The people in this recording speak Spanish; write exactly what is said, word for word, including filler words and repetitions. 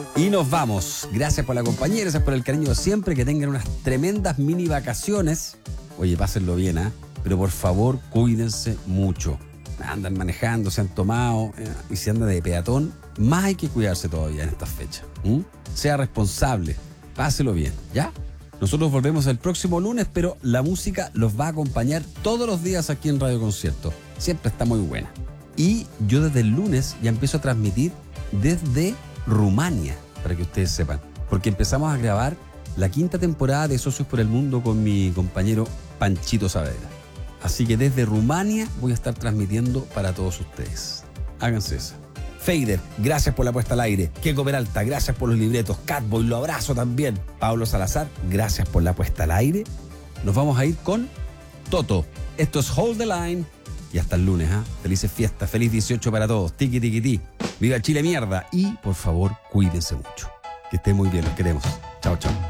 Y nos vamos. Gracias por la compañía, gracias por el cariño de siempre. Que tengan unas tremendas mini vacaciones. Oye, pásenlo bien, ¿ah? ¿eh? Pero por favor, cuídense mucho. Andan manejando, se han tomado, eh, y si anda de peatón, más hay que cuidarse todavía en estas fechas. ¿Mm? Sea responsable, páselo bien, ¿ya? Nosotros volvemos el próximo lunes, pero la música los va a acompañar todos los días aquí en Radio Concierto. Siempre está muy buena. Y yo desde el lunes ya empiezo a transmitir desde Rumania, para que ustedes sepan. Porque empezamos a grabar la quinta temporada de Socios por el Mundo con mi compañero Panchito Saavedra. Así que desde Rumania voy a estar transmitiendo para todos ustedes. Háganse esa. Fader, gracias por la puesta al aire. Keiko Peralta, gracias por los libretos. Catboy, lo abrazo también. Pablo Salazar, gracias por la puesta al aire. Nos vamos a ir con Toto. Esto es Hold the Line. Y hasta el lunes, ¿ah? ¿eh? Felices fiestas, feliz dieciocho para todos. Tiki, tiki, ti. Viva Chile, mierda. Y, por favor, cuídense mucho. Que estén muy bien, los queremos. Chao, chao.